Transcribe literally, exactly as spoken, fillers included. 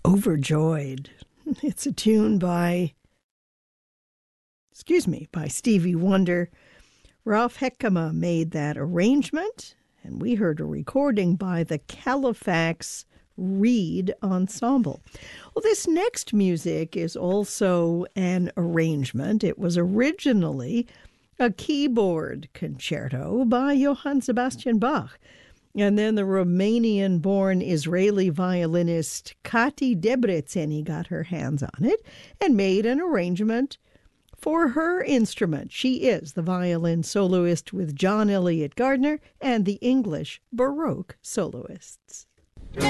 Overjoyed. It's a tune by, excuse me, by Stevie Wonder. Ralph Heckema made that arrangement, and we heard a recording by the Califax Reed Ensemble. Well, this next music is also an arrangement. It was originally a keyboard concerto by Johann Sebastian Bach. And then the Romanian-born Israeli violinist Kati Debreceni got her hands on it and made an arrangement for her instrument. She is the violin soloist with John Elliott Gardner and the English Baroque soloists.